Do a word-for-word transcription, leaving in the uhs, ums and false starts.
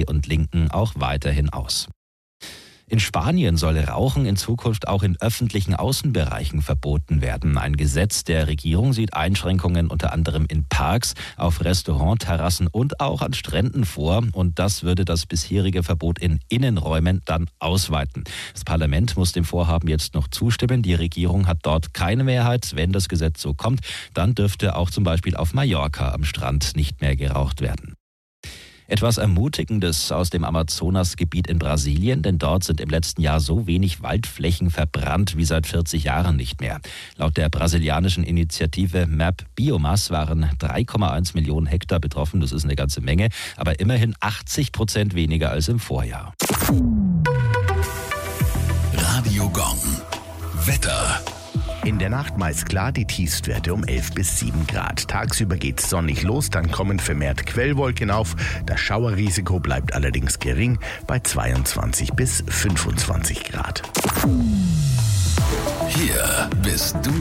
die und Linken auch weiterhin aus. In Spanien soll Rauchen in Zukunft auch in öffentlichen Außenbereichen verboten werden. Ein Gesetz der Regierung sieht Einschränkungen unter anderem in Parks, auf Restaurantterrassen und auch an Stränden vor. Und das würde das bisherige Verbot in Innenräumen dann ausweiten. Das Parlament muss dem Vorhaben jetzt noch zustimmen. Die Regierung hat dort keine Mehrheit. Wenn das Gesetz so kommt, dann dürfte auch zum Beispiel auf Mallorca am Strand nicht mehr geraucht werden. Etwas Ermutigendes aus dem Amazonasgebiet in Brasilien, denn dort sind im letzten Jahr so wenig Waldflächen verbrannt wie seit vierzig Jahren nicht mehr. Laut der brasilianischen Initiative Map Biomass waren drei Komma eins Millionen Hektar betroffen. Das ist eine ganze Menge, aber immerhin achtzig Prozent weniger als im Vorjahr. Radio Gong. Wetter. In der Nacht meist klar, die Tiefstwerte um elf bis sieben Grad. Tagsüber geht's sonnig los, dann kommen vermehrt Quellwolken auf. Das Schauerrisiko bleibt allerdings gering bei zweiundzwanzig bis fünfundzwanzig Grad. Hier bist du